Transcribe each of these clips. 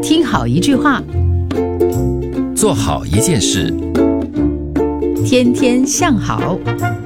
听好一句话， 做好一件事， 天天向好。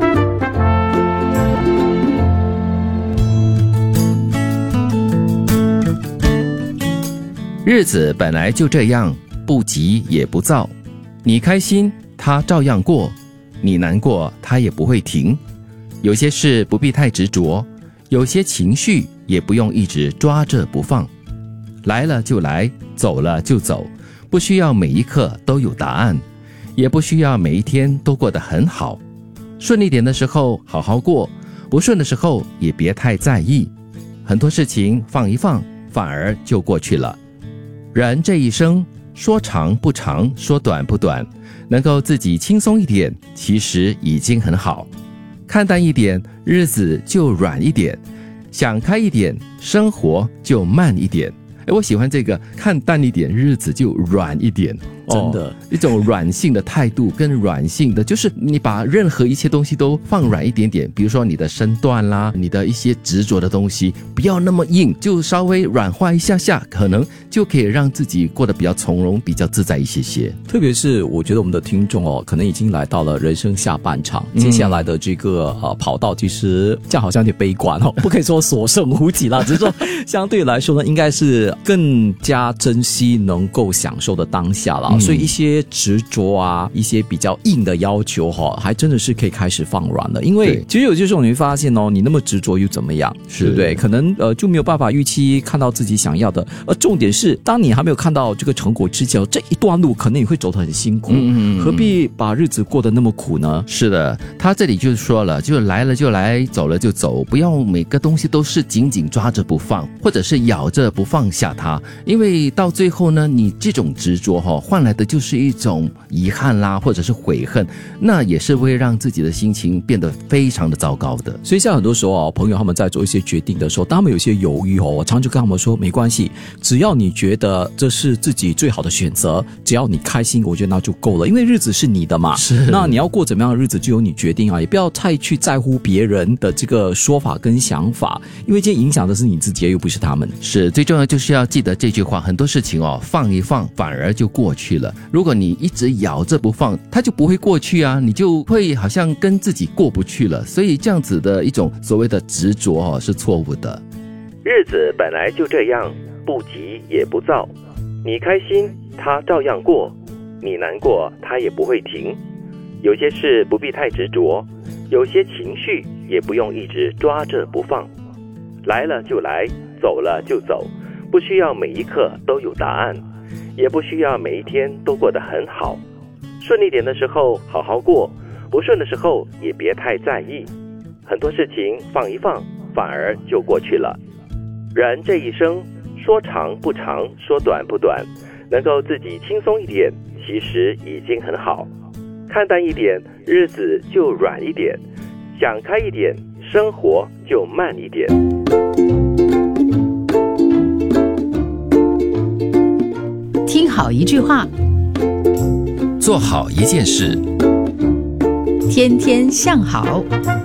日子本来就这样，不急也不躁。你开心，它照样过；你难过，它也不会停。有些事不必太执着，有些情绪也不用一直抓着不放。来了就来，走了就走，不需要每一刻都有答案，也不需要每一天都过得很好。顺利点的时候好好过，不顺的时候也别太在意。很多事情放一放，反而就过去了。人这一生，说长不长，说短不短，能够自己轻松一点，其实已经很好。看淡一点，日子就软一点；想开一点，生活就慢一点。我喜欢这个，看淡一点，日子就软一点。 真的， 一种软性的态度跟软性的，就是你把任何一切东西都放软一点点，比如说你的身段啦，你的一些执着的东西不要那么硬，就稍微软化一下下，可能就可以让自己过得比较从容，比较自在一些些。 特别是我觉得我们的听众可能已经来到了人生下半场，接下来的这个跑道，其实这样好像有点悲观不可以说所剩无几啦，只是说相对来说呢，应该是更加珍惜能够享受的当下啦。所以一些执着啊，一些比较硬的要求还真的是可以开始放软了。因为其实有些时候你会发现你那么执着又怎么样，对不对？可能就没有办法预期看到自己想要的。重点是当你还没有看到这个成果之前，这一段路可能你会走得很辛苦，何必把日子过得那么苦呢？ 是的，他这里就说了，就来了就来，走了就走，不要每个东西都是紧紧抓着不放，或者是咬着不放下它。因为到最后呢，你这种执着换来的就是一种遗憾啦，或者是悔恨，那也是会让自己的心情变得非常的糟糕的。 所以像很多时候朋友他们在做一些决定的时候，当他们有些犹豫我常常就跟他们说，没关系，只要你觉得这是自己最好的选择，只要你开心，我觉得那就够了。因为日子是你的嘛，那你要过怎么样的日子就由你决定也不要太去在乎别人的这个说法跟想法，因为今天影响的是你自己，又不是他们。 是，最重要就是要记得这句话，很多事情放一放反而就过去了。如果你一直咬着不放，它就不会过去啊，你就会好像跟自己过不去了。所以这样子的一种所谓的执着是错误的。 日子本来就这样，不急也不躁。你开心，它照样过；你难过，它也不会停。有些事不必太执着，有些情绪也不用一直抓着不放。来了就来，走了就走，不需要每一刻都有答案，也不需要每一天都过得很好。顺利点的时候好好过，不顺的时候也别太在意。很多事情放一放，反而就过去了。人这一生，说长不长，说短不短，能够自己轻松一点，其实已经很好。看淡一点，日子就软一点；想开一点，生活就慢一点。 听好一句话， 做好一件事， 天天向好。